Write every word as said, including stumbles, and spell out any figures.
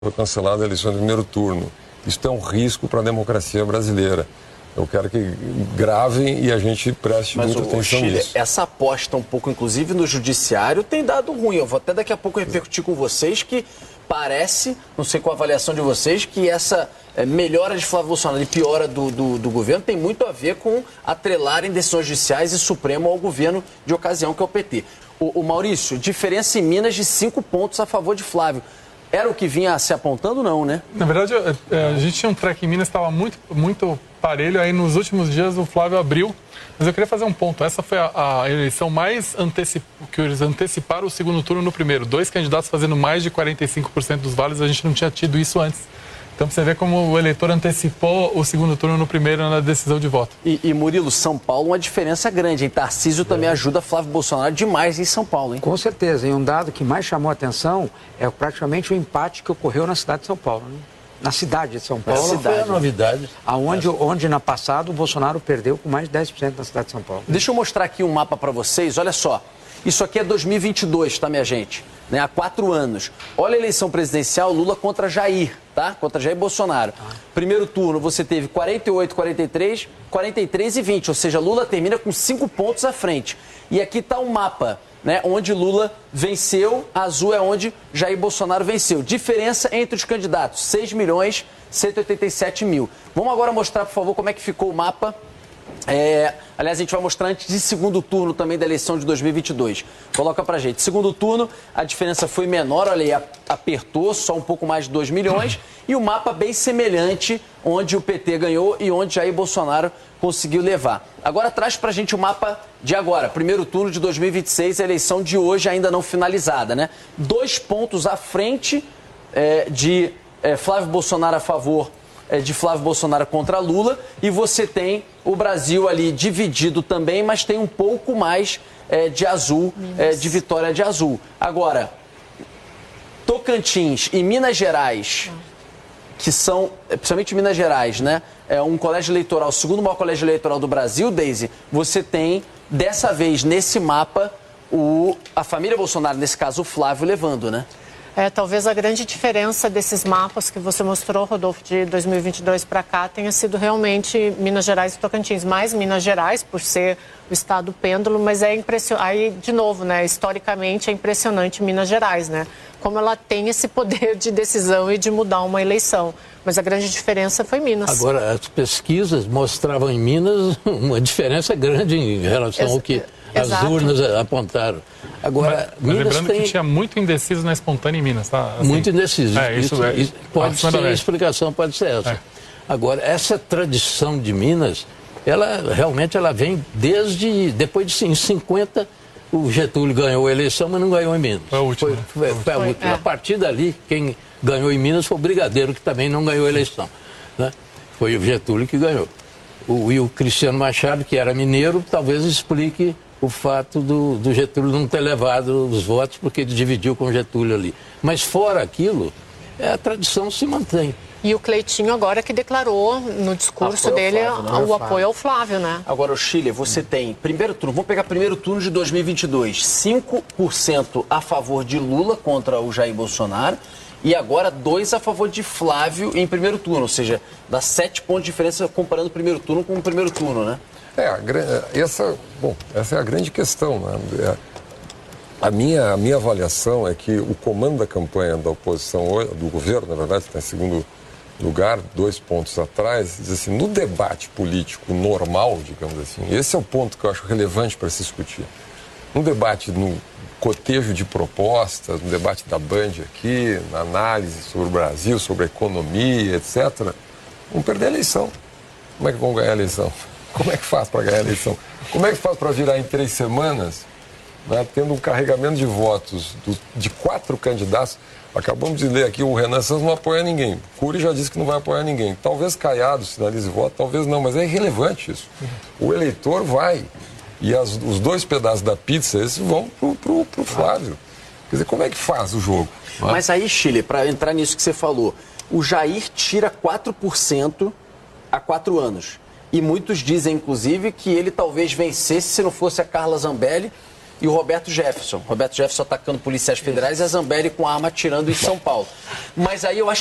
Foi cancelada a eleição do primeiro turno. Isso é um risco para a democracia brasileira. Eu quero que gravem e a gente preste Mas muita o, atenção Chile, nisso. Essa aposta um pouco, inclusive, no judiciário tem dado ruim. Eu vou até daqui a pouco repercutir com vocês que parece, não sei qual a avaliação de vocês, que essa é, melhora de Flávio Bolsonaro e piora do, do, do governo tem muito a ver com atrelarem decisões judiciais e Supremo ao governo de ocasião, que é o P T. O, o Maurício, diferença em Minas de cinco pontos a favor de Flávio. Era o que vinha se apontando, não, né? Na verdade, a gente tinha um track em Minas que estava muito, muito parelho. Aí, nos últimos dias, o Flávio abriu. Mas eu queria fazer um ponto. Essa foi a, a eleição mais antecip... que eles anteciparam o segundo turno no primeiro. Dois candidatos fazendo mais de quarenta e cinco por cento dos vales. A gente não tinha tido isso antes. Então, você vê como o eleitor antecipou o segundo turno no primeiro na decisão de voto. E, e Murilo, São Paulo, uma diferença grande, hein? Tarcísio também é. ajuda Flávio Bolsonaro demais em São Paulo, hein? Com certeza. E um dado que mais chamou a atenção é praticamente o empate que ocorreu na cidade de São Paulo, né? Na cidade de São Paulo. Essa foi a novidade. Aonde, onde, na passado, o Bolsonaro perdeu com mais de dez por cento na cidade de São Paulo. Deixa eu mostrar aqui um mapa para vocês. Olha só. Isso aqui é dois mil e vinte e dois, tá, minha gente? Né? Há quatro anos. Olha a eleição presidencial, Lula contra Jair, tá? Contra Jair Bolsonaro. Ah. Primeiro turno, você teve quarenta e oito, quarenta e três, quarenta e três e vinte. Ou seja, Lula termina com cinco pontos à frente. E aqui está o mapa, né? Onde Lula venceu, azul é onde Jair Bolsonaro venceu. Diferença entre os candidatos, seis milhões cento e oitenta e sete mil. Vamos agora mostrar, por favor, como é que ficou o mapa. É, aliás, a gente vai mostrar antes de segundo turno também da eleição de dois mil e vinte e dois. Coloca pra gente. Segundo turno, a diferença foi menor, olha aí, apertou só um pouco mais de dois milhões. E o mapa bem semelhante, onde o P T ganhou e onde Jair Bolsonaro conseguiu levar. Agora traz pra gente o mapa de agora. Primeiro turno de dois mil e vinte e seis, a eleição de hoje ainda não finalizada, né? Dois pontos à frente é, de é, Flávio Bolsonaro a favor de Flávio Bolsonaro contra Lula, e você tem o Brasil ali dividido também, mas tem um pouco mais é, de azul, é, de vitória de azul. Agora, Tocantins e Minas Gerais, que são, principalmente Minas Gerais, né? É um colégio eleitoral, o segundo maior colégio eleitoral do Brasil, Deise, você tem, dessa vez, nesse mapa, o, a família Bolsonaro, nesse caso o Flávio, levando, né? É, talvez a grande diferença desses mapas que você mostrou, Rodolfo, de dois mil e vinte e dois para cá, tenha sido realmente Minas Gerais e Tocantins. Mais Minas Gerais, por ser o estado pêndulo, mas é impressionante. Aí, de novo, né, historicamente é impressionante Minas Gerais, né? Como ela tem esse poder de decisão e de mudar uma eleição. Mas a grande diferença foi Minas. Agora, as pesquisas mostravam em Minas uma diferença grande em relação Ex- ao que Exato. as urnas apontaram. Agora, mas, mas Minas lembrando tem... que tinha muito indeciso na espontânea em Minas, tá? Assim, muito indeciso. É, isso, isso, é, isso pode ser, a média. explicação pode ser essa. É. Agora, essa tradição de Minas, ela realmente ela vem desde, depois de em cinquenta, o Getúlio ganhou a eleição, mas não ganhou em Minas. Foi a última. Foi, foi, foi a, Foi, última. é. A partir dali, quem ganhou em Minas foi o Brigadeiro, que também não ganhou a eleição. Né? Foi o Getúlio que ganhou. O, e o Cristiano Machado, que era mineiro, talvez explique o fato do, do Getúlio não ter levado os votos, porque ele dividiu com o Getúlio ali. Mas fora aquilo, a tradição se mantém. E o Cleitinho agora que declarou no discurso Apoio ao dele Flávio, né? o apoio ao Flávio, né? Agora, o Chile, você tem primeiro turno, vamos pegar primeiro turno de dois mil e vinte e dois, cinco por cento a favor de Lula contra o Jair Bolsonaro e agora dois por cento a favor de Flávio em primeiro turno, ou seja, dá sete pontos de diferença comparando o primeiro turno com o primeiro turno, né? É, a, essa, bom, essa é a grande questão, né? A minha, a minha avaliação é que o comando da campanha da oposição, do governo, na verdade, está em segundo lugar, dois pontos atrás, diz assim, no debate político normal, digamos assim, esse é o ponto que eu acho relevante para se discutir. No debate, no cotejo de propostas, no debate da Band aqui, na análise sobre o Brasil, sobre a economia, etcétera, vão perder a eleição. Como é que vão ganhar a eleição? Como é que faz para ganhar a eleição? Como é que faz para virar em três semanas, né, tendo um carregamento de votos do, de quatro candidatos? Acabamos de ler aqui, o Renan Santos não apoia ninguém. Cury já disse que não vai apoiar ninguém. Talvez Caiado sinalize voto, talvez não, mas é irrelevante isso. O eleitor vai. E as, os dois pedaços da pizza, esses vão pro, pro, pro Flávio. Quer dizer, como é que faz o jogo? Mas aí, Chile, para entrar nisso que você falou, o Jair tira quatro por cento há quatro anos. E muitos dizem, inclusive, que ele talvez vencesse se não fosse a Carla Zambelli, e o Roberto Jefferson. Roberto Jefferson atacando policiais federais e a Zambelli com a arma atirando em São Paulo. Mas aí eu acho